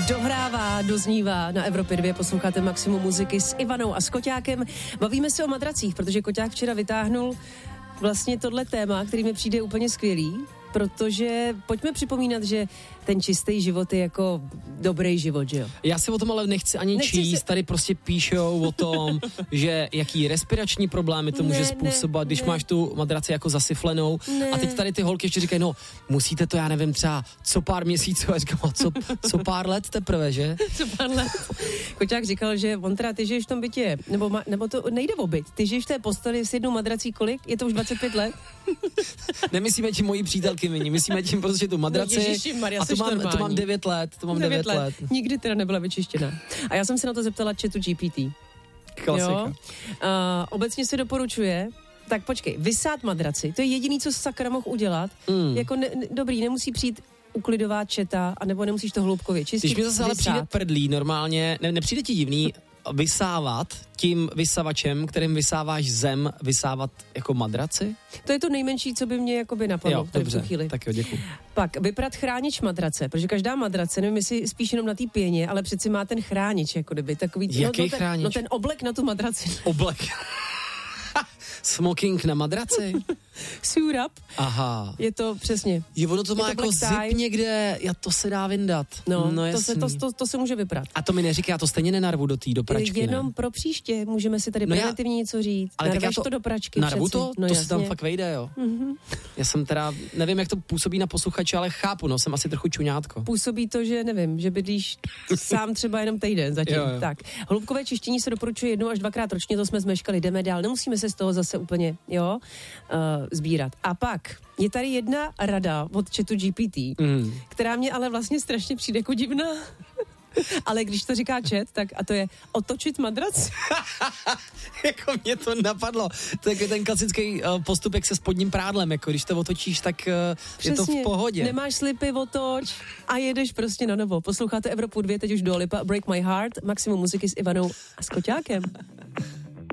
Dohrává, doznívá na Evropě 2, posloucháte Maximum muziky s Ivanou a s Koťákem. Bavíme se o madracích, protože Koťák včera vytáhnul vlastně tohle téma, který mi přijde úplně skvělý, protože pojďme připomínat, že ten čistý život je jako dobrý život, že jo? Já si o tom ale nechci ani číst, tady prostě píšou o tom, že jaký respirační problémy to může způsobovat, když máš tu madraci jako zasyflenou. A teď tady ty holky ještě říkají, no musíte to, já nevím, třeba co pár měsíců, a říkám, co pár let teprve, že? Co pár let. Koťák říkal, že on teda, ty žiješ v tom bytě, nebo to nejde o byt, ty žiješ v té posteli s jednou madrací kolik? Je to už 25 let? Nemyslíme tím mojí přítelky, myslíme tím prostě tu madraci. Maria, a to mám 9 let. Nikdy teda nebyla vyčištěná. A já jsem se na to zeptala chatu GPT. Klasika. Obecně se doporučuje, tak počkej, vysát madraci, to je jediný, co sakra mohl udělat. Jako dobrý, nemusí přijít uklidová četa, anebo nemusíš to hloubkově čistit. Když mi zase ale přijde prdlí normálně, nepřijde ti divný vysávat tím vysavačem, kterým vysáváš zem, vysávat jako madraci? To je to nejmenší, co by mě jakoby napadlo v tu chvíli. Tak jo, děkuji. Pak vyprat chránič madrace, protože každá madrace, nevím, jestli spíš jenom na té pěně, ale přeci má ten chránič, jako kdyby takový. Jaký chránič? No ten oblek na tu madraci. Oblek. Smoking na madraci? Surap. Aha. Je to přesně. Jo, ono to má jako zip někde, to se dá vyndat. No to se může vyprat. A to mi neříká, já to stejně nenarvu do pračky. Jenom ne? Pro příště, můžeme si tady preventivně něco říct. Ale narveš to do pračky. Narvu to? No, to se tam fakt vejde, jo. Mm-hmm. Já jsem teda, nevím, jak to působí na posluchače, ale chápu, jsem asi trochu čuňátko. Působí to, že nevím, že bydlíš sám třeba jenom týden zatím. Jo. Tak, hloubkové čištění se doporučuje 1 až 2krát ročně, to jsme zmeškali, jdeme dál, nemusíme se z toho zase úplně, sbírat. A pak je tady jedna rada od chatu GPT, která mě ale vlastně strašně přijde jako divná. Ale když to říká chat, tak a to je otočit madrac. Jako mě to napadlo. To je ten klasický postup, jak se spodním prádlem, jako když to otočíš, tak je to v pohodě. Nemáš slipy, otoč a jedeš prostě na novo. Posloucháte Evropu 2, teď už Dua Lipa, Break My Heart, Maximum muziky s Ivanou a s Koťákem.